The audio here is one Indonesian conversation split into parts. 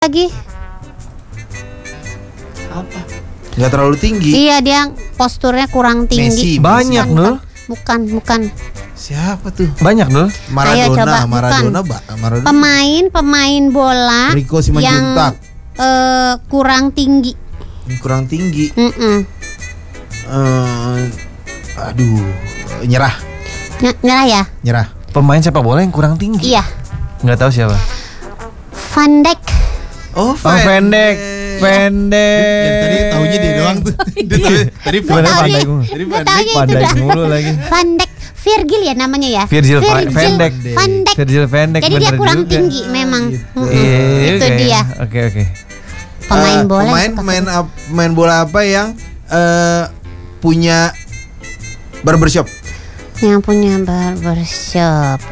lagi. Apa? Nggak terlalu tinggi. Iya, dia posturnya kurang tinggi. Messi. Banyak Nul. Bukan. Siapa tuh? Banyak Nul. Ayo coba, Maradona. Pemain bola Rico yang Simanjuntak. kurang tinggi. Kurang tinggi. Aduh, nyerah. Nyerah ya? Nyerah. Pemain sepak bola yang kurang tinggi. Iya. Nggak tahu siapa. Van Dijk. Oh, pendek. Ya, tadi taunya dia doang tuh. Tadi Gimana pandai gue? Pandai mulu lagi. Van Dijk, Virgil ya namanya ya. Virgil van Dijk. Virgil van Dijk. Jadi dia kurang juga. tinggi memang. Iya, Itu dia. Oke. Pemain bola. Pemain bola apa yang punya barbershop? Yang punya barbershop.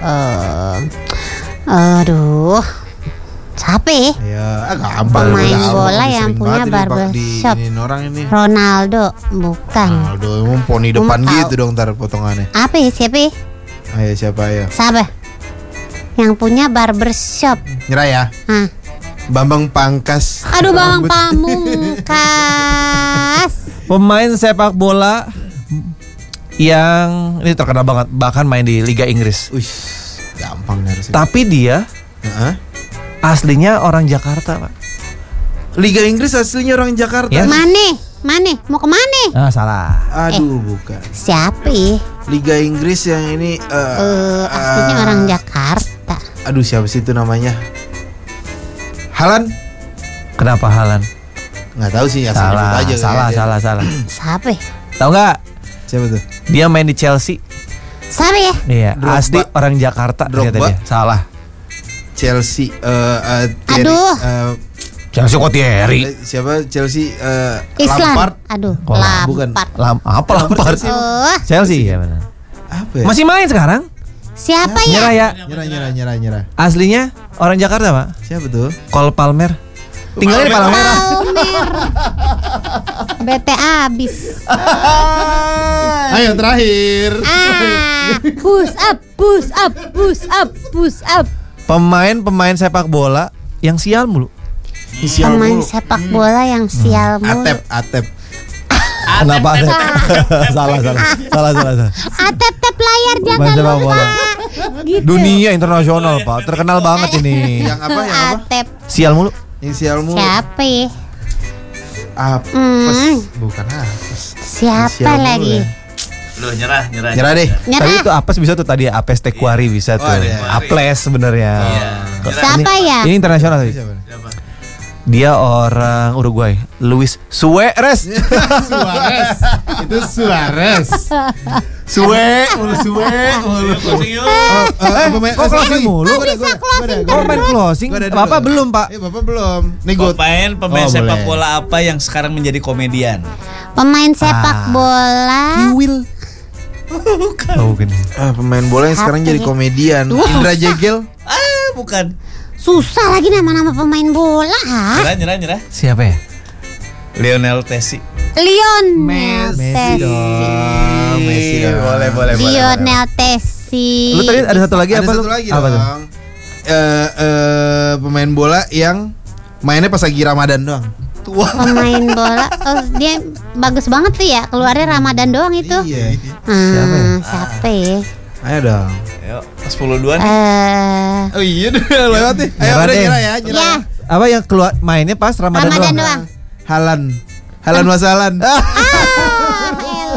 Aduh. Siapa ya? Ya, gampang. Pemain bola yang punya barbershop. Orang ini. Ronaldo, bukan. Ronaldo, emang poni depan gitu dong ntar potongannya. Apa ya? Siapa? Ayo siapa ya? Siapa? Yang punya barbershop. Nyerah ya? Hah. Bambang Pangkas. Aduh, Bambang Pamungkas. Pemain sepak bola yang ini terkenal banget, bahkan main di Liga Inggris. Wih, gampang nih harusnya. Tapi dia aslinya orang Jakarta, Pak. Liga Inggris aslinya orang Jakarta. Ya. Mane? Mau ke mana? Ah, salah. Aduh, bukan. Siapa ya? Liga Inggris yang ini aslinya orang Jakarta. Aduh, siapa sih itu namanya? Haaland? Kenapa Haaland? Nggak tahu sih, asal nyebut aja. Salah. Siapa? Tahu nggak? Siapa tuh? Dia main di Chelsea. Siapa ya? Iya, Drogba. asli orang Jakarta ternyata Drogba. dia. Salah. Chelsea Aduh. Chelsea kok Thierry. Siapa Chelsea Islam. Lampard. Aduh, Oh, bukan. Lampard. Apa Lampard? Chelsea ya benar. Apa ya? Masih main sekarang? Siapa ya? Nyerah ya. Nyerah. Aslinya orang Jakarta, Pak. Siapa tuh? Cole Palmer. Tinggalnya di Palmera. BT abis. Ayo terakhir. Push up. Pemain sepak bola yang sial mulu. Pemain sepak bola yang sial mulu. Atep. Kenapa Atep? Salah. Atep layar jangan Pemain sepak lupa. bola. Gitu. Dunia internasional, Pak. Terkenal banget ini. Yang apa? Atep. Sial mulu. Yang sial mulu. Siapa ya? Apes. Bukan apes. Siapa Sial mulu lagi? ya. Loh, nyerah. Nyerah deh. Tapi itu apes bisa tuh tadi apes tekuari bisa tuh. ada. Aples sebenarnya. Iya. Siapa ya? Ini internasional tadi. Siapa? Dia orang Uruguay, Luis Suarez. Itu Suarez. Kok closing mulu? Kok main closing? Bapak belum, Pak. Bapak belum. Nih gue. Pemain sepak bola apa yang sekarang menjadi komedian? Pemain sepak bola. Kiwil. Bukan. Pemain bola yang sekarang jadi komedian. Indra Jegel. Bukan. Susah lagi nama-nama pemain bola. Nyerah. Siapa ya? Lionel Messi. Messi dong. Boleh. Lionel Messi. Lu tadi ada satu lagi Ada apa? satu lagi apa tuh? dong. Pemain bola yang mainnya pas lagi Ramadan doang. Tua. Pemain bola. Oh, dia bagus banget tuh ya. Keluarnya Ramadan doang itu. Iya. Siapa ya? Ayo dong. Ayo, 10-2 nih. Oh iya udah lewat nih. Ayo Nyerah udah deh. nyerah ya. Ya, Apa yang keluar mainnya pas Ramadan Ramadan doang? doang. Halan Mas Halan.